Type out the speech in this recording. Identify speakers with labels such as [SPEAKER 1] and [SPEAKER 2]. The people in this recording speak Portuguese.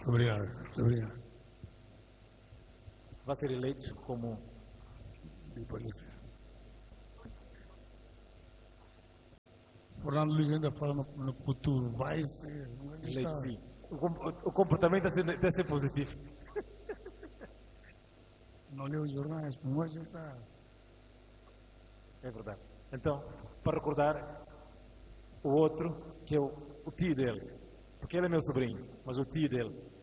[SPEAKER 1] Obrigado, muito obrigado.
[SPEAKER 2] Vai ser eleito como...
[SPEAKER 1] Depois. Fernando Luiz ainda fala no futuro, vai ser.
[SPEAKER 2] Eleito, sim. O comportamento deve ser positivo.
[SPEAKER 1] Não leu os jornais, mas já está.
[SPEAKER 2] É verdade. Então, para recordar o outro, que é o tio dele, porque ele é meu sobrinho, mas o tio dele,